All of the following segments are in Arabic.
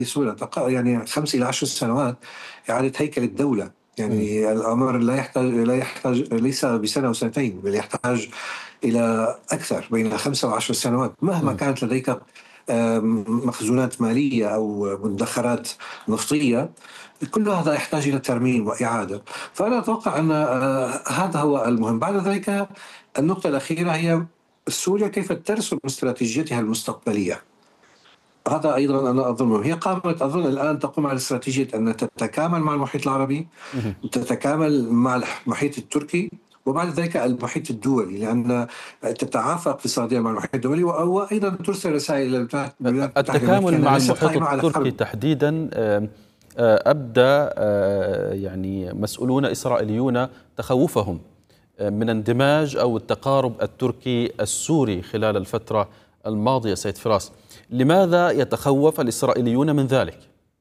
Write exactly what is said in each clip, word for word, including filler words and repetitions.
بسهولة، يعني خمس إلى عشر سنوات إعادة هيكل الدولة. م. يعني الأمر لا يحتاج لا يحتاج ليس بسنة أو سنتين، بل يحتاج إلى أكثر، بين خمسة وعشر سنوات. مهما م. كانت لديك آم، مخزونات مالية أو مدخرات نفطية، كل هذا يحتاج إلى ترميم وإعادة. فأنا أتوقع أن آه، هذا هو المهم. بعد ذلك النقطة الأخيرة هي سوريا كيف ترسم استراتيجيتها المستقبلية. هذا أيضا أنا أظن هي قامت أظن الآن تقوم على استراتيجية أن تتكامل مع المحيط العربي، م. تتكامل مع المحيط التركي، وبعد ذلك المحيط الدولي، لأن تتعافى اقتصاديا مع المحيط الدولي، وأيضا ترسل رسائل إلى الولايات المتحدة الأمريكية التكامل أنها مع ليست المحيط قائمة على التركي حرب. تحديدا، آه، آه، أبدى آه، يعني مسؤولون إسرائيليون تخوفهم آه، من اندماج أو التقارب التركي السوري خلال الفترة الماضية. سيد فراس، لماذا يتخوف الإسرائيليون من ذلك؟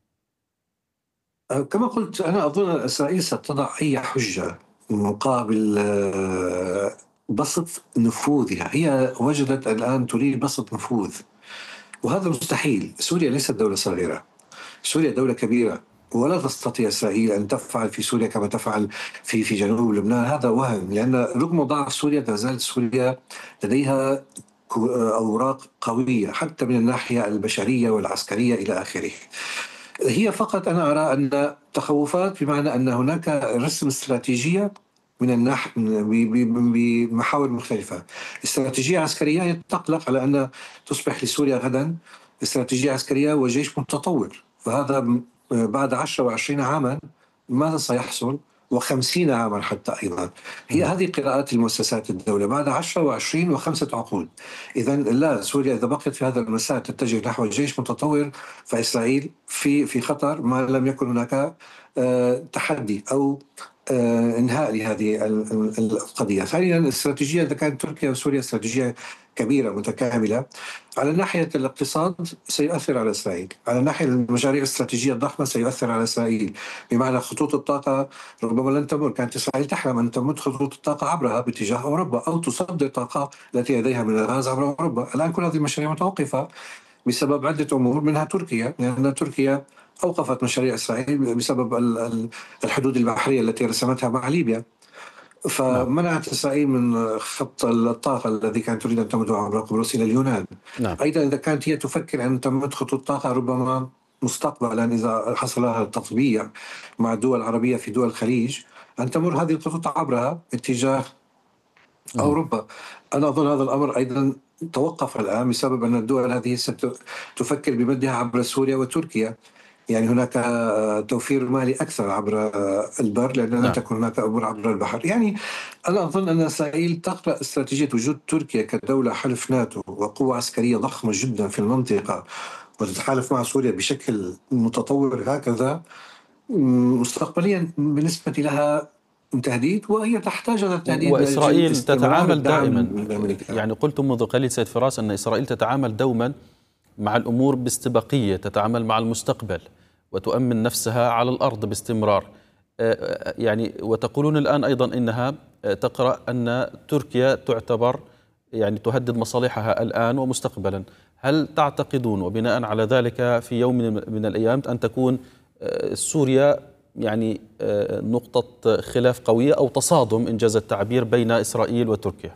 كما قلت، أنا أظن أن إسرائيل ستضع أي حجة مقابل آه، بسط نفوذها. هي وجدت الآن تريد بسط نفوذ، وهذا مستحيل. سوريا ليست دولة صغيرة، سوريا دولة كبيرة، ولا تستطيع إسرائيل أن تفعل في سوريا كما تفعل في في جنوب لبنان. هذا وهم، لأن رغم ضعف سوريا لا زالت سوريا لديها أوراق قوية حتى من الناحية البشرية والعسكرية إلى آخره. هي فقط أنا أرى أن تخوفات، بمعنى أن هناك رسم استراتيجية من الناحية بمحاور مختلفة. استراتيجية عسكرية تقلق على أن تصبح لسوريا غدا استراتيجية عسكرية وجيش متطور، فهذا بعد عشرة وعشرين عاما ماذا سيحصل؟ وخمسين عاما حتى أيضا. هي هذه قراءات المؤسسات الدولة بعد عشرة وعشرين وخمسة عقود. إذا لا، سوريا إذا بقيت في هذا المسار تتجه نحو جيش متطور، فإسرائيل في في خطر ما لم يكن هناك آه، تحدي أو آه، انهاء لهذه القضيه. ثانيا، الاستراتيجيه اذا كانت تركيا وسوريا استراتيجيه كبيره متكامله، على ناحيه الاقتصاد سيؤثر على اسرائيل، على ناحيه المشاريع الاستراتيجيه الضخمه سيؤثر على اسرائيل، بمعنى خطوط الطاقه ربما لن تمر. كانت اسرائيل تحلم ان تمد خطوط الطاقه عبرها باتجاه اوروبا، او تصدر طاقه التي لديها من الغاز عبر اوروبا. الان كل هذه المشاريع متوقفه بسبب عدة أمور، منها تركيا، لأن تركيا أوقفت مشاريع إسرائيل بسبب الحدود البحرية التي رسمتها مع ليبيا، نعم. فمنعت إسرائيل من خط الطاقة الذي كانت تريد أن تمده عبر قبرص إلى اليونان. نعم. أيضا إذا كانت هي تفكر أن تمد خطوط طاقة ربما مستقبلا إذا حصل لها التطبيع مع الدول العربية في دول الخليج، أن تمر هذه الخطوط عبرها اتجاه مم. أوروبا. أنا أظن هذا الأمر أيضا توقف الآن بسبب أن الدول هذه ستفكر بمدها عبر سوريا وتركيا. يعني هناك توفير مالي أكثر عبر البر، لأن لن نعم. تكون هناك عبور عبر البحر. يعني أنا أظن أن إسرائيل تقرأ استراتيجية وجود تركيا كدولة حلف ناتو وقوة عسكرية ضخمة جدا في المنطقة، وتتحالف مع سوريا بشكل متطور هكذا مستقبليا، بالنسبة لها تهديد، وهي تحتاج هذا التهديد لأجل وإسرائيل استمرار تتعامل الدعم دائما، من أمريكا. يعني قلت منذ قليل سيد فراس أن إسرائيل تتعامل دوما مع الأمور باستباقية، تتعامل مع المستقبل وتؤمن نفسها على الأرض باستمرار. يعني وتقولون الآن أيضا إنها تقرأ أن تركيا تعتبر يعني تهدد مصالحها الآن ومستقبلا. هل تعتقدون وبناء على ذلك في يوم من الأيام أن تكون سوريا يعني نقطة خلاف قوية أو تصادم إنجاز التعبير بين إسرائيل وتركيا؟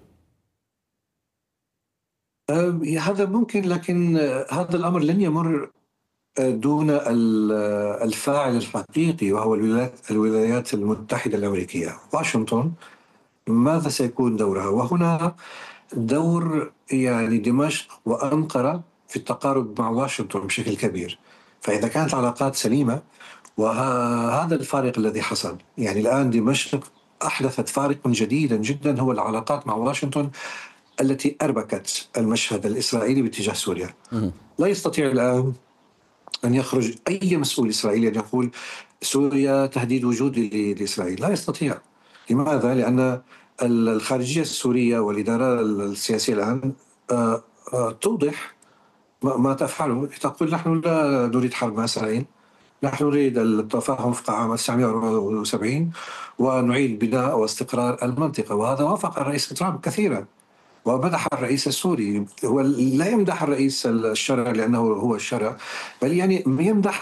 هذا ممكن، لكن هذا الأمر لن يمر دون الفاعل الحقيقي، وهو الولايات الولايات المتحدة الأمريكية. واشنطن ماذا سيكون دورها؟ وهنا دور يعني دمشق وأنقرة في التقارب مع واشنطن بشكل كبير. فإذا كانت العلاقات سليمة، وهذا الفارق الذي حصل، يعني الآن دمشق أحدثت فارقا جديدا جدا، هو العلاقات مع واشنطن التي أربكت المشهد الإسرائيلي باتجاه سوريا. لا يستطيع الآن أن يخرج أي مسؤول إسرائيلي أن يقول سوريا تهديد وجودي لإسرائيل. لا يستطيع. لماذا؟ لأن الخارجية السورية والإدارة السياسية الآن توضح ما تفعله. تقول نحن لا نريد حرب مع إسرائيل، نحن نريد التفاهم وفق عام ألف وتسعمئة وأربعة وسبعين ونعيد بناء واستقرار المنطقة. وهذا وافق الرئيس ترامب كثيرا، ومدح الرئيس السوري. هو لا يمدح الرئيس الشرع لأنه هو الشرع، بل يعني يمدح